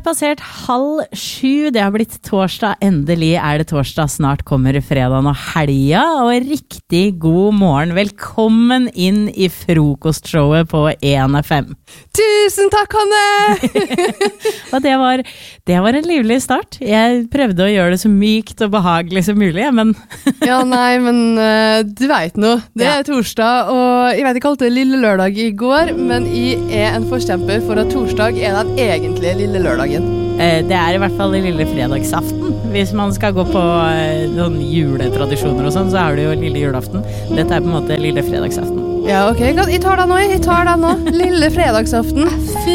passert 6:30, det har blitt torsdag, endelig det torsdag, snart kommer fredagen og helga, og riktig god morgen, velkommen inn I frokostshowet på 1FM. Tusen takk, Hanne! Og det var en livlig start, jeg prøvde å gjøre det så mykt og behagelig som mulig, men... Ja, nei, men du vet noe, det torsdag, og jeg vet ikke alltid lille lørdag I går, men jeg en forkjemper for at torsdag den egentlige lille lørdagen. Det I hvert fall I lille fredagsaften. Hvis man skal gå på noen juletradisjoner og sånn, så det jo lille julaften. Dette på en måte lille fredagsaften. Ja, ok, jeg tar det nå. Lille fredagsaften.